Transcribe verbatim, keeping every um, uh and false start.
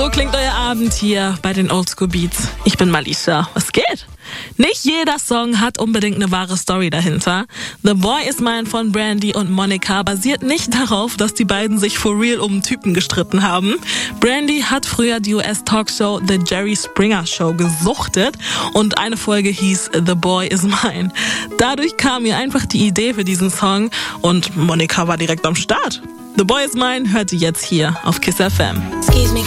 So klingt euer Abend hier bei den Oldschool Beats. Ich bin Malisha. Was geht? Nicht jeder Song hat unbedingt eine wahre Story dahinter. The Boy Is Mine von Brandy und Monica basiert nicht darauf, dass die beiden sich for real um einen Typen gestritten haben. Brandy hat früher die U S-Talkshow The Jerry Springer Show gesuchtet und eine Folge hieß The Boy Is Mine. Dadurch kam ihr einfach die Idee für diesen Song und Monica war direkt am Start. The Boy Is Mine hört ihr jetzt hier auf Kiss F M. Excuse me.